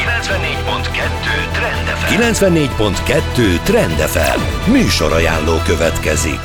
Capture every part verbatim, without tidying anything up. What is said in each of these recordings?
kilencvennégy pont kettő Trend ef em. kilencvennégy pont kettő Trend ef em. Műsorajánló következik.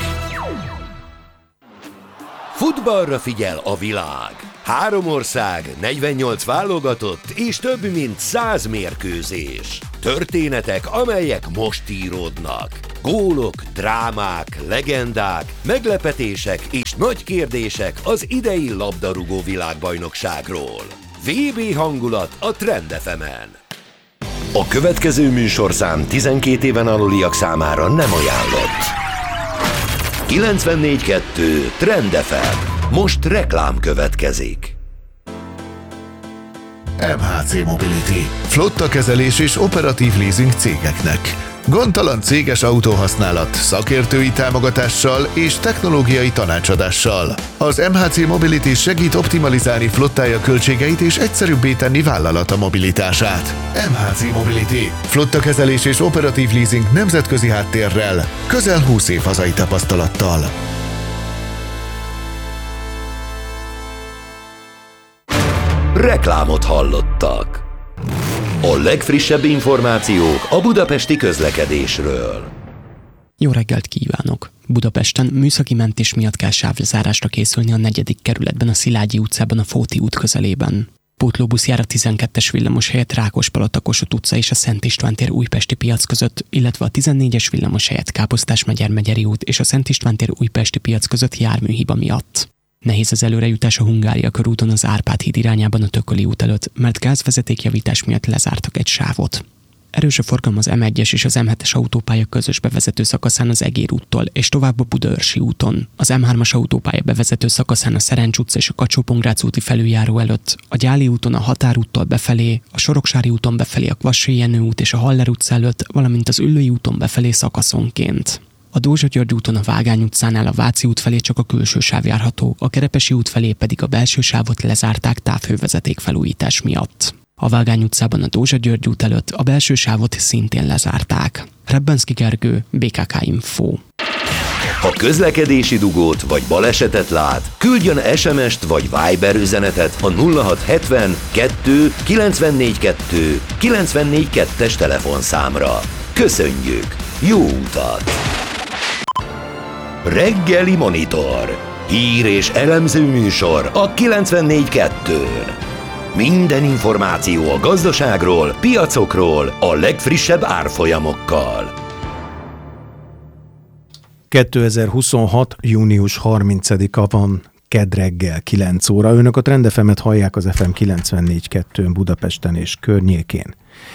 Futballra figyel a világ. Három ország, negyvennyolc válogatott és több mint száz mérkőzés. Történetek, amelyek most íródnak. Gólok, drámák, legendák, meglepetések és nagy kérdések az idei labdarúgó világbajnokságról. vé bé hangulat a Trend ef emen. A következő műsorszám tizenkét éven aluliak számára nem ajánlott. kilencvennégy kettő Trend ef em. Most reklám következik. em há cé Mobility. Flotta kezelés és operatív leasing cégeknek. Gondtalan céges autóhasználat, szakértői támogatással és technológiai tanácsadással. Az em há cé Mobility segít optimalizálni flottája költségeit és egyszerűbbé tenni vállalata mobilitását. em há cé Mobility. Flotta kezelés és operatív leasing nemzetközi háttérrel, közel húsz év hazai tapasztalattal. Reklámot hallottak. A legfrissebb információk a budapesti közlekedésről. Jó reggelt kívánok! Budapesten műszaki mentés miatt kell sávlezárásra készülni a negyedik kerületben, a Szilágyi utcában, a Fóti út közelében. Pótlóbusz jár a tizenkettes villamos helyett Rákospalota, Kossuth utca és a Szent István tér Újpesti piac között, illetve a tizennégyes villamos helyett Káposztás-Megyер Megyeri út és a Szent István tér Újpesti piac között járműhiba miatt. Nehéz az előrejutás a Hungária körúton az Árpád híd irányában a Tököli út előtt, mert gázvezetékjavítás miatt lezártak egy sávot. Erős a forgalom az em egyes és az em hetes autópálya közös bevezető szakaszán az Egér úttól és tovább a Budaörsi úton, az em hármas autópálya bevezető szakaszán a Szerencs utca és a Kacsó-Pongrác úti felüljáró előtt, a Gyáli úton a Határúttól befelé, a Soroksári úton befelé a Kvassai Jenő út és a Haller utca előtt, valamint az Üllői úton befelé szakaszonként. A Dózsa-György úton a Vágány utcánál a Váci út felé csak a külső sáv járható, a Kerepesi út felé pedig a belső sávot lezárták távhővezeték felújítás miatt. A Vágány utcában a Dózsa-György út előtt a belső sávot szintén lezárták. Rebbenszky Gergő, bé ká ká Info. Ha közlekedési dugót vagy balesetet lát, küldjön es em est vagy Viber üzenetet a nulla hat hetven kettő kilencvennégy kettő kilencvennégy kettes telefonszámra. Köszönjük! Jó utat! Reggeli Monitor. Hír és elemző műsor a kilencvennégy kettőn. Minden információ a gazdaságról, piacokról, a legfrissebb árfolyamokkal. kétezer-huszonhat. június harmincadika van, kedd reggel kilenc óra. Önök a Trend ef emet hallják az ef em kilencvennégy kettőn Budapesten és környékén.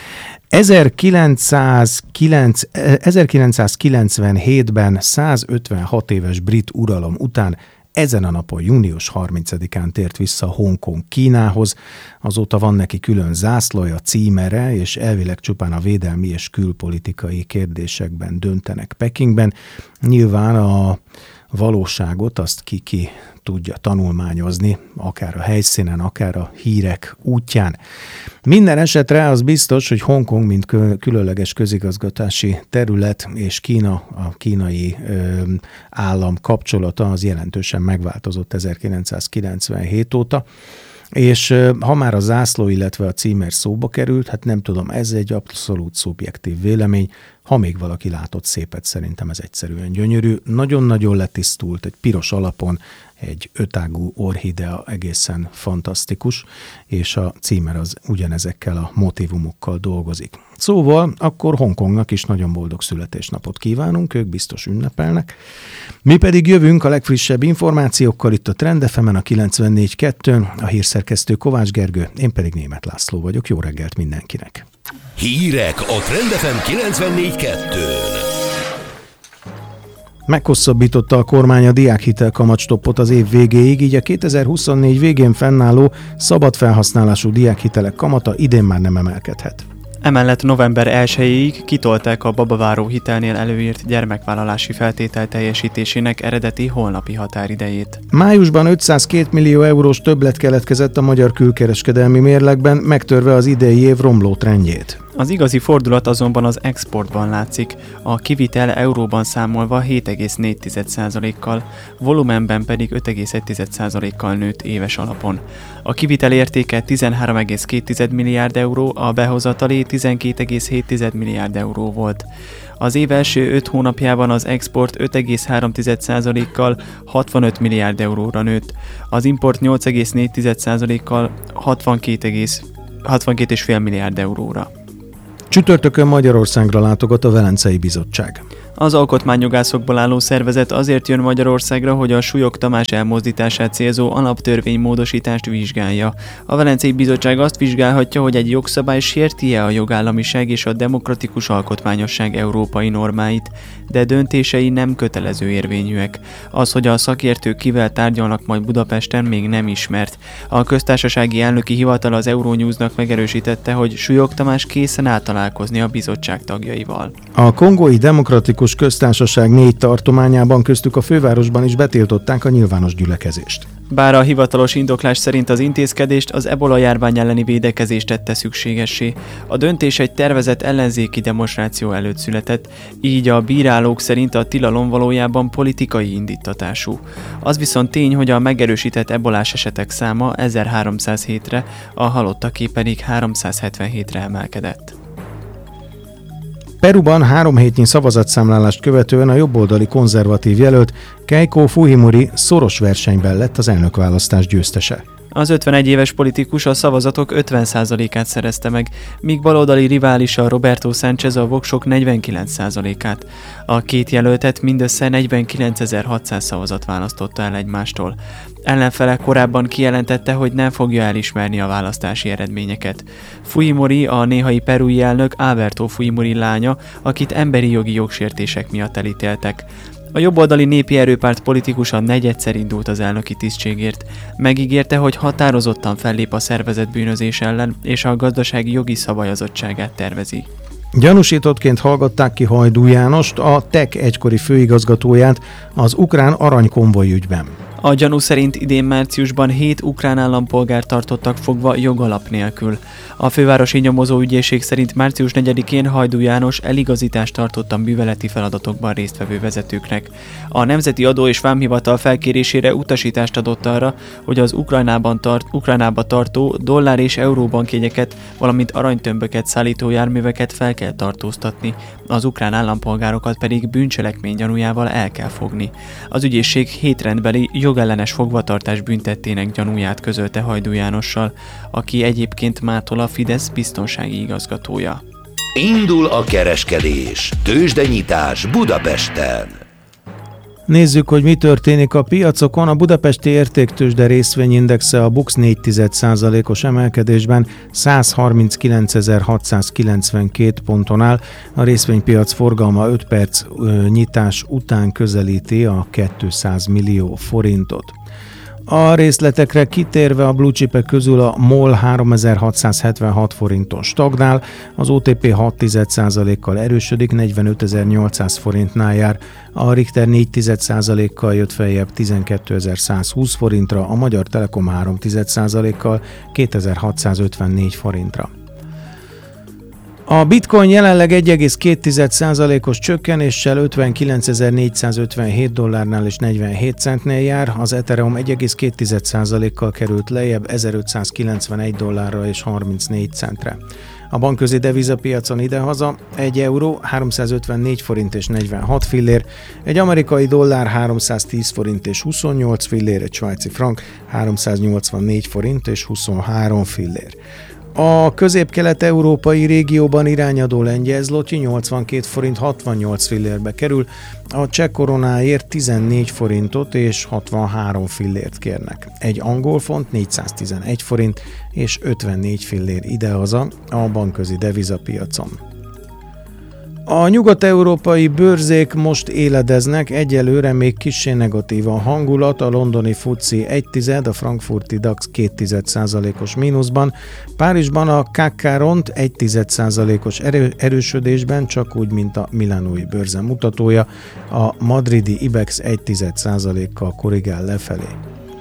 ezerkilencszázkilencvenhétben százötvenhat éves brit uralom után ezen a napon, június harmincadikán tért vissza Hongkong Kínához. Azóta van neki külön zászlaja, címere, és elvileg csupán a védelmi és külpolitikai kérdésekben döntenek Pekingben. Nyilván a valóságot azt ki-ki tudja tanulmányozni, akár a helyszínen, akár a hírek útján. Minden esetre az biztos, hogy Hongkong, mint különleges közigazgatási terület és Kína, a kínai ö, állam kapcsolata az jelentősen megváltozott ezerkilencszázkilencvenhét óta. És ha már a zászló, illetve a címer szóba került, hát nem tudom, ez egy abszolút szubjektív vélemény. Ha még valaki látott szépet, szerintem ez egyszerűen gyönyörű. Nagyon-nagyon letisztult, egy piros alapon, egy ötágú orchidea, egészen fantasztikus, és a címer az ugyanezekkel a motivumokkal dolgozik. Szóval akkor Hongkongnak is nagyon boldog születésnapot kívánunk, ők biztos ünnepelnek. Mi pedig jövünk a legfrissebb információkkal itt a Trend ef emen a kilencvennégy kettőn, a hírszerkesztő Kovács Gergő, én pedig Németh László vagyok. Jó reggelt mindenkinek! Hírek a Trend ef em kilencvennégy kettőn. Meghosszabbította a kormány a diákhitel kamatstoppot az év végéig, így a kétezer-huszonnégy végén fennálló szabad felhasználású diákhitelek kamata idén már nem emelkedhet. Emellett november elsejéig kitolták a babaváró hitelnél előírt gyermekvállalási feltétel teljesítésének eredeti holnapi határidejét. Májusban ötszázkettő millió eurós többlet keletkezett a magyar külkereskedelmi mérlegben, megtörve az idei év romló trendjét. Az igazi fordulat azonban az exportban látszik, a kivitel euróban számolva hét egész négy százalékkal, volumenben pedig öt egész egy százalékkal nőtt éves alapon. A kivitel értéke tizenhárom egész két milliárd euró, a behozatalé tizenkét egész hét milliárd euró volt. Az év első öt hónapjában az export öt egész három százalékkal hatvanöt milliárd euróra nőtt, az import nyolc egész négy százalékkal hatvankét egész egész öt milliárd euróra. Csütörtökön Magyarországra látogat a Velencei Bizottság. Az alkotmányjogászokból álló szervezet azért jön Magyarországra, hogy a Súlyog Tamás elmozdítását célzó alaptörvénymódosítást vizsgálja. A Velencei Bizottság azt vizsgálhatja, hogy egy jogszabály sérti-e a jogállamiság és a demokratikus alkotmányosság európai normáit, de döntései nem kötelező érvényűek. Az, hogy a szakértők kivel tárgyalnak majd Budapesten, még nem ismert. A köztársasági elnöki hivatal az Euronewsnak megerősítette, hogy Súlyog Tamás készen áll találkozni a bizottság tagjaival. A Kongói Demokratikus Köztársaság négy tartományában, köztük a fővárosban is betiltották a nyilvános gyülekezést. Bár a hivatalos indoklás szerint az intézkedést az ebola járvány elleni védekezést tette szükségessé. A döntés egy tervezett ellenzéki demonstráció előtt született, így a bírálók szerint a tilalom valójában politikai indítatású. Az viszont tény, hogy a megerősített ebolás esetek száma ezerháromszázhétre, a halottaké pedig háromszázhetvenhétre emelkedett. Peruban három hétnyi szavazatszámlálást követően a jobboldali konzervatív jelölt Keiko Fujimori szoros versenyben lett az elnökválasztás győztese. Az ötvenegy éves politikus a szavazatok ötven százalékát szerezte meg, míg baloldali riválisa Roberto Sánchez a voksok negyvenkilenc százalékát. A két jelöltet mindössze negyvenkilencezer-hatszáz szavazat választotta el egymástól. Ellenfele korábban kijelentette, hogy nem fogja elismerni a választási eredményeket. Fujimori a néhai perui elnök Alberto Fujimori lánya, akit emberi jogi jogsértések miatt elítéltek. A jobboldali népi erőpárt politikusa negyedszer indult az elnöki tisztségért. Megígérte, hogy határozottan fellép a szervezett bűnözés ellen, és a gazdasági jogi szabályozottságát tervezi. Gyanúsítottként hallgatták ki Hajdú Jánost, a té e ká egykori főigazgatóját az ukrán aranykonvoj ügyben. A gyanú szerint idén márciusban hét ukrán állampolgárt tartottak fogva jogalap nélkül. A fővárosi nyomozóügyészség szerint március negyedikén Hajdú János eligazítást tartott a műveleti feladatokban résztvevő vezetőknek. A Nemzeti Adó és Vámhivatal felkérésére utasítást adott arra, hogy az Ukrajnában tart, Ukrajnába tartó dollár és euróbankjegyeket, valamint aranytömböket szállító járműveket fel kell tartóztatni, az ukrán állampolgárokat pedig bűncselekmény gyanújával el kell fogni. Az ügyészség hétrendbeli jogellenes fogvatartás büntettének gyanúját közölte Hajdú Jánossal, aki egyébként mától a Fidesz biztonsági igazgatója. Indul a kereskedés. Tőzsdenyítás Budapesten. Nézzük, hogy mi történik a piacokon. A budapesti értéktőzsde részvényindexe a BUX négy százalékos emelkedésben százharminckilencezer-hatszázkilencvenkét ponton áll. A részvénypiac forgalma öt perc nyitás után közelíti a kétszáz millió forintot. A részletekre kitérve a blue chipek közül a MOL háromezer-hatszázhetvenhat forinton stagnál, az o té pé hat százalékkal erősödik, negyvenötezer-nyolcszáz forintnál jár, a Richter négy százalékkal jött feljebb tizenkétezer-százhúsz forintra, a Magyar Telekom három százalékkal kétezer-hatszázötvennégy forintra. A bitcoin jelenleg egy egész két százalékos csökkenéssel ötvenkilencezer-négyszázötvenhét dollárnál és negyvenhét centnél jár, az Ethereum egy egész két százalékkal került lejjebb ezerötszázkilencvenegy dollárra és harmincnégy centre. A bankközi devizapiacon idehaza egy euró háromszázötvennégy forint és negyvenhat fillér, egy amerikai dollár háromszáztíz forint és huszonnyolc fillér, egy svájci frank háromszáznyolcvannégy forint és huszonhárom fillér. A közép-kelet-európai régióban irányadó lengyel zloty nyolcvankét forint hatvannyolc fillérbe kerül, a cseh koronáért tizennégy forintot és hatvanhárom fillért kérnek. Egy angol font négyszáztizenegy forint és ötvennégy fillér idehaza a bankközi devizapiacon. A nyugat-európai bőrzék most éledeznek, egyelőre még kissé negatív a hangulat, a londoni fuci egy tized, a frankfurti dax két tized százalékos mínuszban, Párizsban a ká ká Ront egy tized százalékos erő, erősödésben, csak úgy, mint a milánói bőrze mutatója, a madridi ibex egy tized százalékkal korrigál lefelé.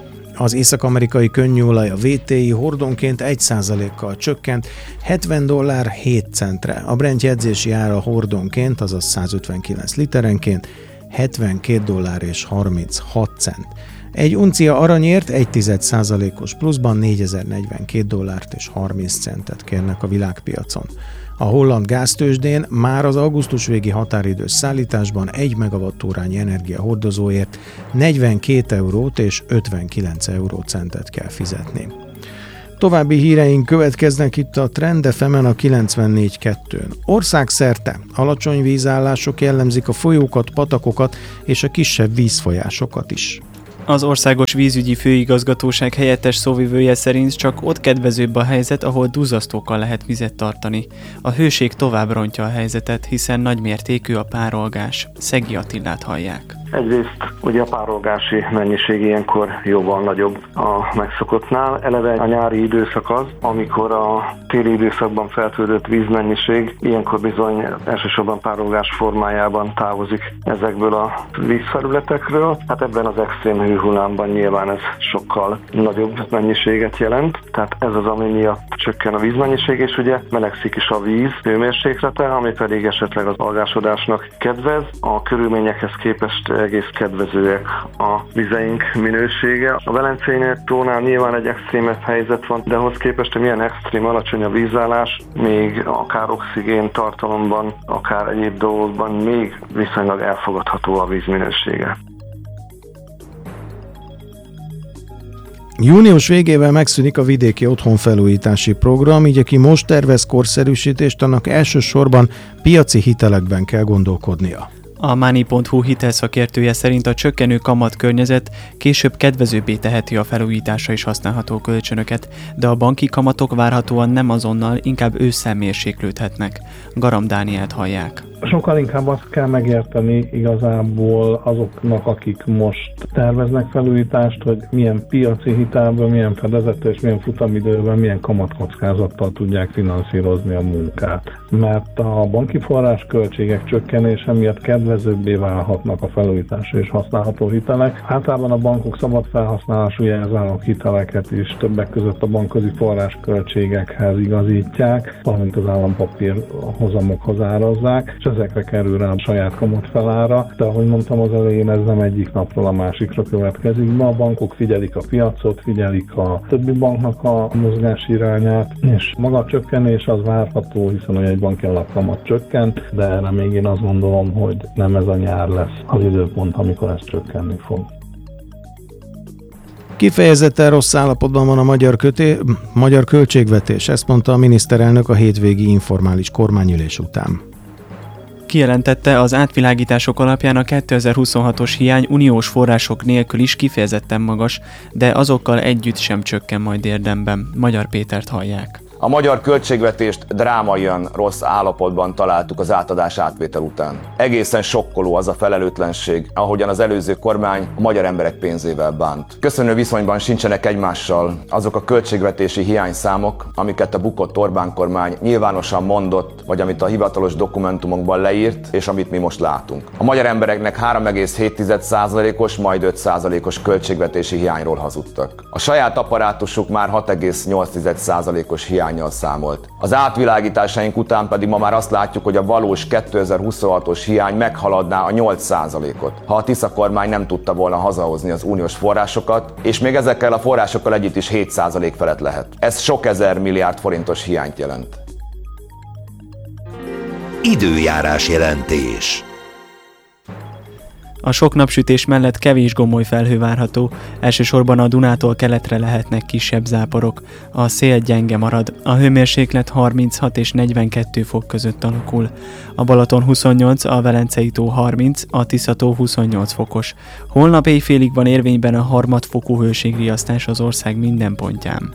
Az észak-amerikai könnyűolaj a vé té i hordonként egy százalékkal csökkent, hetven dollár hét centre. A Brent jegyzési ára hordonként, azaz százötvenkilenc literenként, hetvenkét dollár és harminchat cent. Egy uncia aranyért egy tized százalékos pluszban négyezer-negyvenkét dollárt és harminc centet kérnek a világpiacon. A holland gáztőzsdén már az augusztus végi határidős szállításban egy megawattórányi energiahordozóért negyvenkét eurót és ötvenkilenc eurócentet kell fizetni. További híreink következnek itt a Trend ef emen a kilencvennégy kettőn. Országszerte alacsony vízállások jellemzik a folyókat, patakokat és a kisebb vízfolyásokat is. Az Országos Vízügyi Főigazgatóság helyettes szóvivője szerint csak ott kedvezőbb a helyzet, ahol duzzasztókkal lehet vizet tartani. A hőség tovább rontja a helyzetet, hiszen nagymértékű a párolgás. Szegi Attilát hallják. Egyrészt ugye a párolgási mennyiség ilyenkor jóval nagyobb a megszokottnál. Eleve a nyári időszak az, amikor a téli időszakban feltöltött vízmennyiség ilyenkor bizony elsősorban párolgás formájában távozik ezekből a vízfelületekről. Hát ebben az extrém hőhullámban nyilván ez sokkal nagyobb mennyiséget jelent. Tehát ez az, ami miatt csökken a vízmennyiség, és ugye melegszik is a víz hőmérséklete, ami pedig esetleg az algásodásnak kedvez. A körülményekhez képest egész kedvezőek a vizeink minősége. A Velencei tónál nyilván egy extrémebb helyzet van, de ahhoz képest, hogy milyen extrém alacsony a vízállás, még akár oxigén tartalomban, akár egyéb dolgokban még viszonylag elfogadható a víz minősége. Június végével megszűnik a vidéki otthonfelújítási program, így aki most tervez korszerűsítést, annak elsősorban piaci hitelekben kell gondolkodnia. A Money pont hu hitelszakértője szerint a csökkenő kamatkörnyezet később kedvezőbbé teheti a felújításra is használható kölcsönöket, de a banki kamatok várhatóan nem azonnal, inkább ősszel mérséklődhetnek. Garam Dánielt hallják. Sokkal inkább azt kell megérteni igazából azoknak, akik most terveznek felújítást, hogy milyen piaci hitelből, milyen fedezettel és milyen futamidőben, milyen kamatkockázattal tudják finanszírozni a munkát. Mert a banki forrásköltségek csökkenése miatt kedvezőbbé válhatnak a felújításra és használható hitelek. Általában a bankok szabad felhasználású jelzálog hiteleket is többek között a bankközi forrásköltségekhez igazítják, valamint az állampapír hozamokhoz árazzák, és ezekre kerül rá a saját kamatfelára, de ahogy mondtam az elején, ez nem egyik napról a másikra következik. Ma a bankok figyelik a piacot, figyelik a többi banknak a mozgás irányát, és maga a csökkenés az várható, hiszen a jegybanki alapkamat csökken, de erre még én azt gondolom, hogy nem ez a nyár lesz az időpont, amikor ez csökkenni fog. Kifejezetten rossz állapotban van a magyar, köté, magyar költségvetés, ezt mondta a miniszterelnök a hétvégi informális kormányülés után. Kijelentette, az átvilágítások alapján a kétezer-huszonhatos hiány uniós források nélkül is kifejezetten magas, de azokkal együtt sem csökken majd érdemben. Magyar Pétert hallják. A magyar költségvetést drámaian rossz állapotban találtuk az átadás átvétel után. Egészen sokkoló az a felelőtlenség, ahogyan az előző kormány a magyar emberek pénzével bánt. Köszönő viszonyban sincsenek egymással azok a költségvetési hiányszámok, amiket a bukott Orbán kormány nyilvánosan mondott, vagy amit a hivatalos dokumentumokban leírt, és amit mi most látunk. A magyar embereknek három egész hét százalékos, majd öt százalékos költségvetési hiányról hazudtak. A saját apparátusuk már hat egész nyolc százalékos hiány számolt. Az átvilágításaink után pedig ma már azt látjuk, hogy a valós kétezer-huszonhatos hiány meghaladná a nyolc százalékot, ha a Tisza kormány nem tudta volna hazahozni az uniós forrásokat, és még ezekkel a forrásokkal együtt is hét százalék felett lehet. Ez sok ezer milliárd forintos hiányt jelent. Időjárás jelentés. A sok napsütés mellett kevés gomoly felhő várható, elsősorban a Dunától keletre lehetnek kisebb záporok. A szél gyenge marad, a hőmérséklet harminchat és negyvenkettő fok között alakul. A Balaton huszonnyolc, a Velencei tó harminc, a Tisza-tó huszonnyolc fokos. Holnap éjfélig van érvényben a harmadfokú hőségriasztás az ország minden pontján.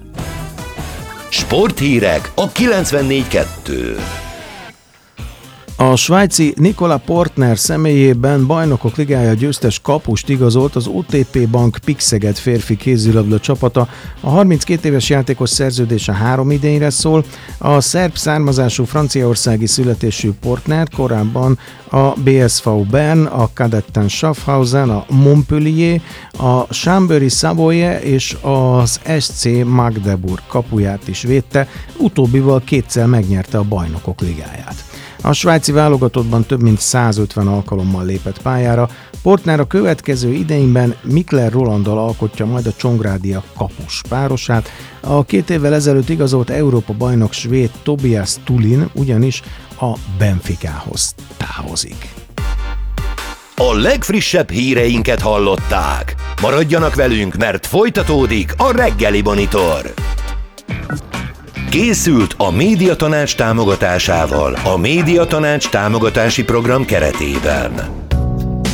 Sporthírek a kilencvennégy kettő. A svájci Nikola Portner személyében Bajnokok Ligája győztes kapust igazolt az o té pé Bank Pixeget férfi kézilabda csapata. A harminckét éves játékos szerződése három idényre szól. A szerb származású franciaországi születésű Portner korábban a bé es vé Bern, a Kadetten Schaffhausen, a Montpellier, a Chambéry Savoie és az es cé Magdeburg kapuját is védte, utóbbival kétszer megnyerte a Bajnokok Ligáját. A svájci válogatottban több mint százötven alkalommal lépett pályára. Portner a következő idényben Mikler Rolanddal alkotja majd a Csongrádia kapus párosát. A két évvel ezelőtt igazolt Európa-bajnok svéd Tobias Tullin ugyanis a Benficához távozik. A legfrissebb híreinket hallották. Maradjanak velünk, mert folytatódik a Reggeli Monitor. Készült a Médiatanács támogatásával a Médiatanács támogatási program keretében.